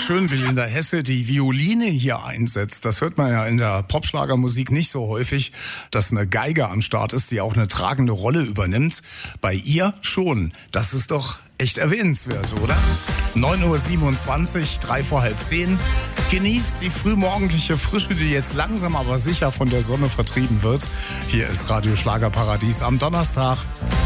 schön, wie Linda Hesse die Violine hier einsetzt. Das hört man ja in der Popschlagermusik nicht so häufig, dass eine Geige am Start ist, die auch eine tragende Rolle übernimmt. Bei ihr schon. Das ist doch echt erwähnenswert, oder? 9.27 Uhr, 3 vor halb 10. Genießt die frühmorgendliche Frische, die jetzt langsam aber sicher von der Sonne vertrieben wird. Hier ist Radio Schlagerparadies am Donnerstag.